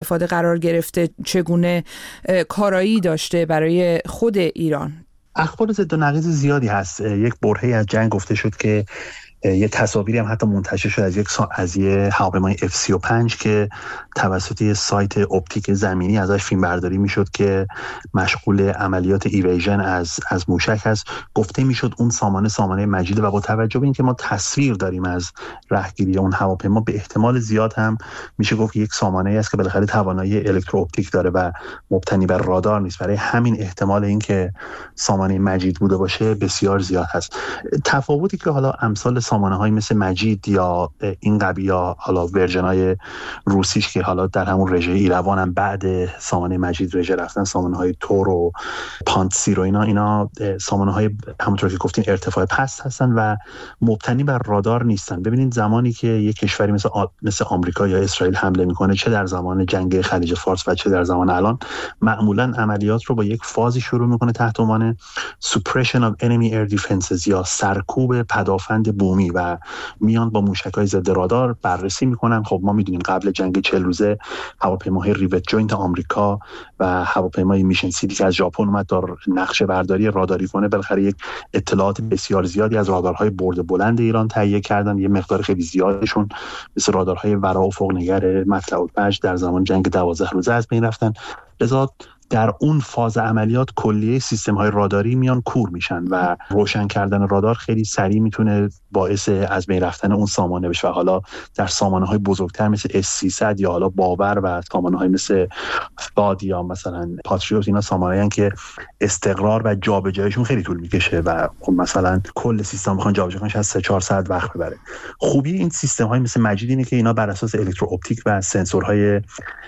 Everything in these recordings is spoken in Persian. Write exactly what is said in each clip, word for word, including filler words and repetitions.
استفاده قرار گرفته چگونه کارایی داشته برای خود ایران؟ اخبار ضد و نقیض زیادی هست. یک برهه‌ای از جنگ گفته شد که یه تصاویری هم حتی منتشر شد از یک سا... از یه هواپیمای اف سی و پنج که توسط یه سایت اپتیک زمینی ازش فیلم برداری میشد که مشغول عملیات ایویژن از از موشک هست. گفته میشد اون سامانه سامانه مجیده و با توجه به اینکه ما تصویر داریم از رهگیری اون هواپیما، به احتمال زیاد هم میشه گفت یک سامانه است که بالاخره توانایی الکترو اپتیک داره و مبتنی بر رادار نیست. برای همین احتمال اینکه سامانه مجید بوده باشه بسیار زیاد هست. تفاوتی که حالا امثال سامانه‌های مثل مجید یا این قبیل یا حالا ورژن‌های روسیش که حالا در همون رژه ایروان هم بعد سامانه مجید رژه رفتن، سامانه‌های تور و پانتسیر و اینا اینا سامانه‌های همونطور که گفتین ارتفاع پست هستن و مبتنی بر رادار نیستن. ببینید زمانی که یک کشوری مثل آ... مثل آمریکا یا اسرائیل حمله میکنه، چه در زمان جنگ خلیج فارس و چه در زمان الان، معمولاً عملیات رو با یک فازی شروع میکنه تحت عنوان suppression of enemy air defenses یا سرکوب پدافند بومی و میان با موشک‌های ضد رادار بررسی میکنن. خب ما میدونیم قبل جنگ چهل روزه هواپیماهای ریوت جوینت آمریکا و هواپیمای میشن سیتی که از ژاپن اومد در نقشه برداری راداری کنه، بالاخره یک اطلاعات بسیار زیادی از رادارهای برد بلند ایران تهیه کردن. یه مقدار خیلی زیادشون مثل رادارهای ورا و فوق‌نگر مطلع الفجر در زمان جنگ دوازده روزه از بین رفتن. لذا در اون فاز عملیات کلیه سیستم‌های راداری میان کور میشن و روشن کردن رادار خیلی سریع میتونه باعث از بین رفتن اون سامانه بشه. و حالا در سامانه‌های بزرگتر مثل اس سیصد یا حالا باور و سامانه‌های مثل فاد یا مثلا پاتریوت، اینا سامانه‌ای که استقرار و جابجاییشون خیلی طول میکشه و خب مثلا کل سیستم بخوان جابجا کنن شاید سه چهار ساعت وقت ببره. خوبی این سیستم‌های مثل مجید اینه که اینا بر اساس الکترو اپتیک و سنسورهای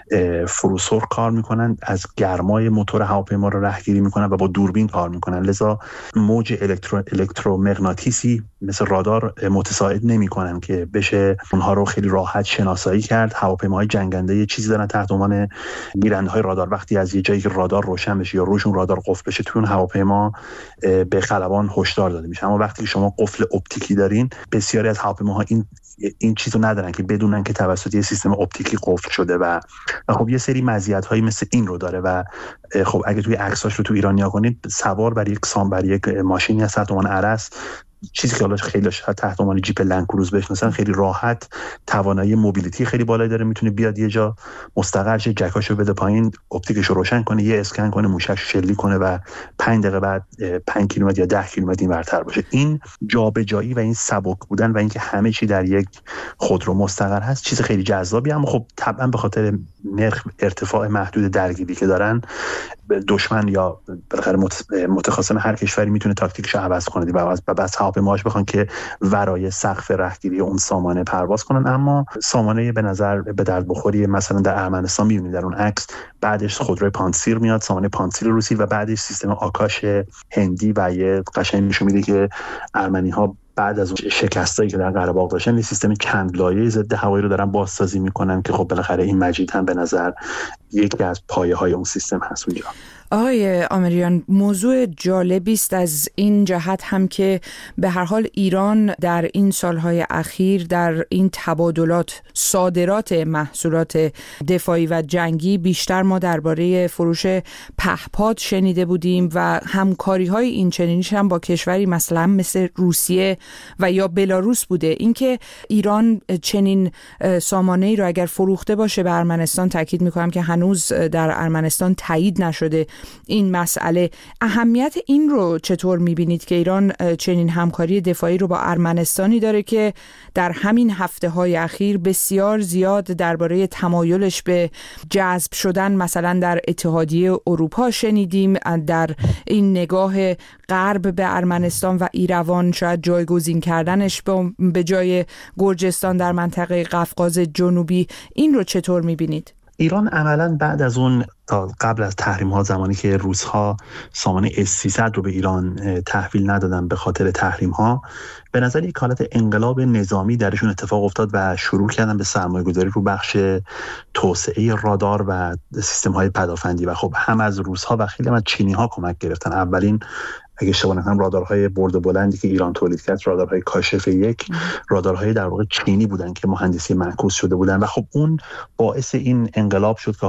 فروسور کار میکنن، از گرمای موتور هواپیما رو رهگیری میکنن و با دوربین کار میکنن. لذا موج الکترو الکترومغناطیسی مثل رادار متساعد نمیکنن که بشه اونها رو خیلی راحت شناسایی کرد. هواپیماهای جنگنده یه چیزی دارن تحت عنوان گیرنده‌های رادار. وقتی از یه جایی که رادار روشن بشه یا روشون رادار قفل بشه، تو اون هواپیما به خلبان هشدار داده میشه. اما وقتی شما قفل اپتیکی دارین، بسیاری از هواپیماها این این چیزو ندارن که بدونن که توسط یه سیستم اپتیکی قفل شده و خب یه سری مزیت‌هایی مثل این رو داره. و خب اگه توی عکساش رو تو ایران نیا کنید، سوار بر یک سام بر یک ماشینی هست تحت عنوان عرس، چیزی که حالا خیلی تحت عنوان جیپ لنکروز بشناسن، خیلی راحت توانایی موبیلیتی خیلی بالایی داره، میتونه بیاد یه جا مستقر شه، جکاشو بده پایین، اپتیکشو روشن کنه، یه اسکن کنه، موشکشو شلیک کنه و پنج دقیقه بعد پنج کیلومتر یا ده کیلومتر این ورتر باشه. این جابجایی و این سبک بودن و اینکه همه چی در یک خودرو مستقر هست چیز خیلی جذابی. اما خب طبعا به خاطر نرخ ارتفاع محدود درگیری که دارن، دشمن یا بالاخره متخاصم هر کشوری میتونه تاکتیکشو عوض کنه و بس هواپیماهاش بخوان که ورای سقف رهگیری اون سامانه پرواز کنن. اما سامانه به نظر به درد بخوری مثلا در ارمنستان میبینید در اون عکس، بعدش خودروی پانتسیر میاد، سامانه پانتسیر روسی، و بعدش سیستم آکاش هندی و یه قشنگ نشون میده که ارمنی‌ها بعد از اون شکستایی که در قره باغ داشتن یه سیستم چند لایه ضد هوایی رو دارن بازسازی میکنن که خب بالاخره این مجید هم به نظر یکی از پایه‌های اون سیستم هست اونجا. آقای آمریان، موضوع جالبی است از این جهت هم که به هر حال ایران در این سالهای اخیر در این تبادلات صادرات محصولات دفاعی و جنگی، بیشتر ما درباره فروش پهپاد شنیده بودیم و همکاری‌های این چنینیش هم با کشوری مثلا مثل روسیه و یا بلاروس بوده. اینکه ایران چنین سامانه‌ای رو اگر فروخته باشه به ارمنستان، تاکید می‌کنم که هنوز در ارمنستان تایید نشده این مسئله، اهمیت این رو چطور میبینید که ایران چنین همکاری دفاعی رو با ارمنستانی داره که در همین هفته‌های اخیر بسیار زیاد درباره تمایلش به جذب شدن مثلا در اتحادیه اروپا شنیدیم، در این نگاه غرب به ارمنستان و ایروان شاید جایگزین کردنش به جای گرجستان در منطقه قفقاز جنوبی، این رو چطور میبینید؟ ایران عملاً بعد از اون قبل از تحریم ها، زمانی که روس‌ها سامانه اس سیصد رو به ایران تحویل ندادن به خاطر تحریم ها، به نظر یک حالت انقلاب نظامی درشون اتفاق افتاد و شروع کردن به سرمایه‌گذاری رو بخش توسعه رادار و سیستم های پدافندی و خب هم از روس‌ها و خیلی هم از چینی‌ها کمک گرفتن. اولین اگه اشتباه نکنم رادارهای برد بلندی که ایران تولید کرد، رادارهای کاشف یک، رادارهای در واقع چینی بودن که مهندسی معکوس شده بودن و خب اون باعث این انقلاب شد که